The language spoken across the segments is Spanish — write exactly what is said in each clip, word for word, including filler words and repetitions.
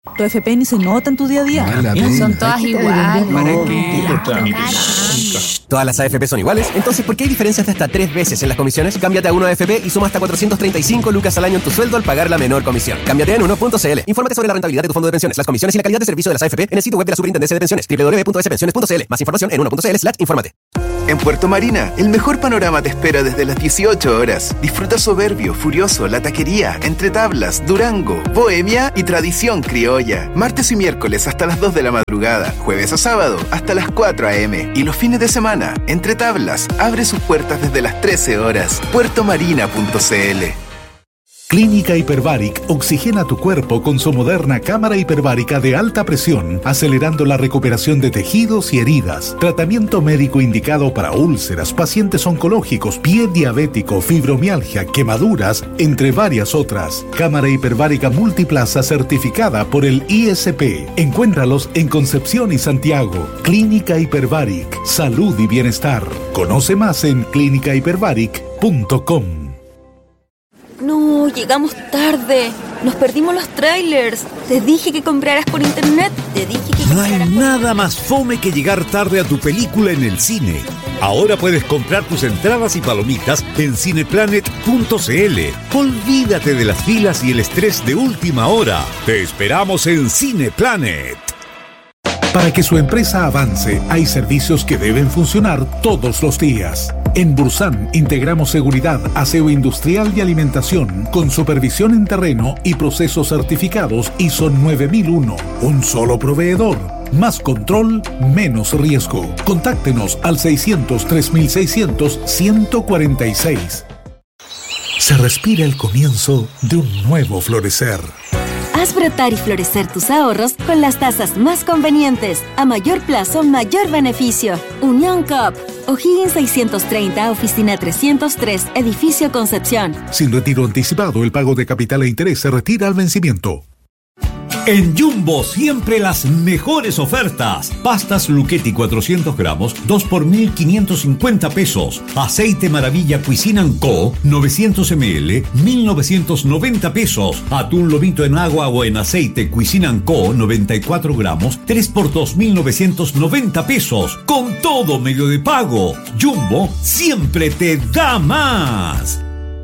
Tu F P ni se nota en tu día a día. Son todas iguales. ¿Para qué? ¿Todas las A F P son iguales? Entonces, ¿por qué hay diferencias de hasta tres veces en las comisiones? Cámbiate a uno A F P y suma hasta cuatrocientos treinta y cinco lucas al año en tu sueldo al pagar la menor comisión. Cámbiate en uno punto c l. Infórmate sobre la rentabilidad de tu fondo de pensiones, las comisiones y la calidad de servicio de las A F P en el sitio web de la Superintendencia de Pensiones, doble u doble u doble u punto s pensiones punto c l. Más información en uno punto c l slash infórmate. En Puerto Marina, el mejor panorama te espera desde las dieciocho horas. Disfruta Soberbio, Furioso, La Taquería, Entre Tablas, Durango, Bohemia y Tradición Criolla. Martes y miércoles hasta las dos de la madrugada. Jueves a sábado hasta las cuatro a eme. Y los fines de semana, Entre Tablas abre sus puertas desde las trece horas. puerto marina punto c l. Clínica Hiperbaric oxigena tu cuerpo con su moderna cámara hiperbárica de alta presión, acelerando la recuperación de tejidos y heridas. Tratamiento médico indicado para úlceras, pacientes oncológicos, pie diabético, fibromialgia, quemaduras, entre varias otras. Cámara hiperbárica multiplaza certificada por el I S P. Encuéntralos en Concepción y Santiago. Clínica Hiperbaric, salud y bienestar. Conoce más en clínica hiperbaric punto com. No, llegamos tarde. Nos perdimos los trailers. Te dije que compraras por internet. Te dije que No hay compraras por nada más fome que llegar tarde a tu película en el cine. Ahora puedes comprar tus entradas y palomitas en cineplanet punto c l. Olvídate de las filas y el estrés de última hora. Te esperamos en Cineplanet. Para que su empresa avance, hay servicios que deben funcionar todos los días. En Bursan integramos seguridad, aseo industrial y alimentación con supervisión en terreno y procesos certificados I S O nueve mil uno. Un solo proveedor. Más control, menos riesgo. Contáctenos al seiscientos tres mil seiscientos ciento cuarenta y seis. Se respira el comienzo de un nuevo florecer. Haz brotar y florecer tus ahorros con las tasas más convenientes. A mayor plazo, mayor beneficio. Unión Coop. O'Higgins seiscientos treinta, Oficina trescientos tres, Edificio Concepción. Sin retiro anticipado, el pago de capital e interés se retira al vencimiento. En Jumbo siempre las mejores ofertas. Pastas Lucchetti cuatrocientos gramos, dos por mil quinientos cincuenta pesos. Aceite Maravilla Cuisine and Co, novecientos mililitros, mil novecientos noventa pesos. Atún lomito en agua o en aceite Cuisine and Co, noventa y cuatro gramos, tres por dos mil novecientos noventa pesos. Con todo medio de pago. Jumbo siempre te da más.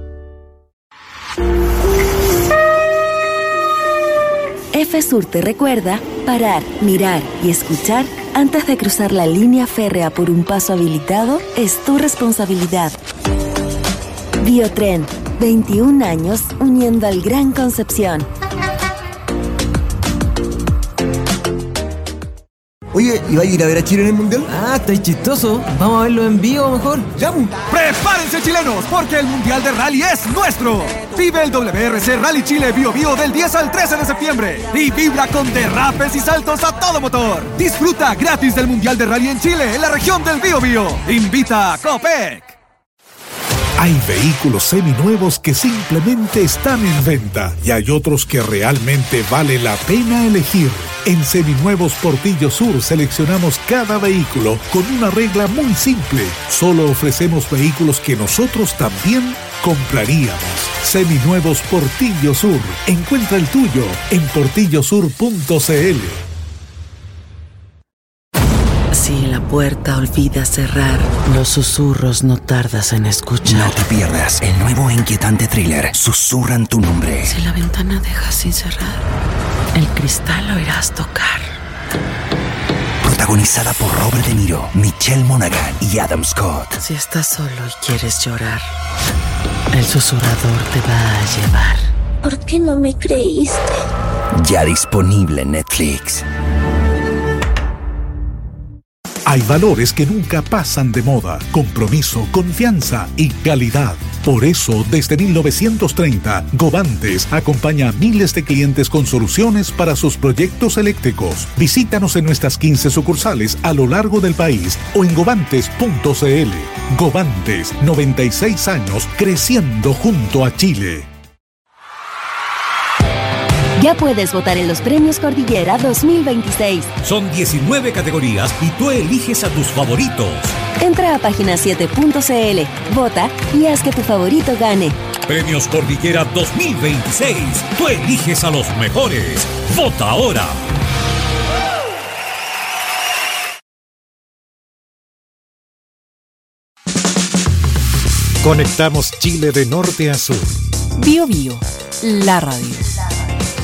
F-Sur te recuerda parar, mirar y escuchar antes de cruzar la línea férrea por un paso habilitado es tu responsabilidad. Biotren, veintiún años uniendo al Gran Concepción. Oye, ¿y va a ir a ver a Chile en el Mundial? Ah, está chistoso. Vamos a verlo en vivo mejor. ¡Ya! ¡Prepárense, chilenos! Porque el Mundial de Rally es nuestro. Vive el W R C Rally Chile Bio Bio del diez al trece de septiembre. Y vibra con derrapes y saltos a todo motor. Disfruta gratis del Mundial de Rally en Chile, en la región del Bio Bio. Invita a Copec. Hay vehículos seminuevos que simplemente están en venta y hay otros que realmente vale la pena elegir. En Seminuevos Portillo Sur seleccionamos cada vehículo con una regla muy simple. Solo ofrecemos vehículos que nosotros también compraríamos. Seminuevos Portillo Sur. Encuentra el tuyo en portillo sur punto c l. Si la puerta olvida cerrar, los susurros no tardas en escuchar. No te pierdas el nuevo e inquietante thriller Susurran tu nombre. Si la ventana deja sin cerrar, el cristal oirás tocar. Protagonizada por Robert De Niro, Michelle Monaghan y Adam Scott. Si estás solo y quieres llorar, el susurrador te va a llevar. ¿Por qué no me creíste? Ya disponible en Netflix. Hay valores que nunca pasan de moda: compromiso, confianza y calidad. Por eso, desde mil novecientos treinta, Govantes acompaña a miles de clientes con soluciones para sus proyectos eléctricos. Visítanos en nuestras quince sucursales a lo largo del país o en govantes punto c l. Govantes, noventa y seis años creciendo junto a Chile. Ya puedes votar en los Premios Cordillera dos mil veintiséis. Son diecinueve categorías y tú eliges a tus favoritos. Entra a página siete punto c l, vota y haz que tu favorito gane. Premios Cordillera dos mil veintiséis. Tú eliges a los mejores. ¡Vota ahora! Conectamos Chile de norte a sur. Bio Bio, la radio.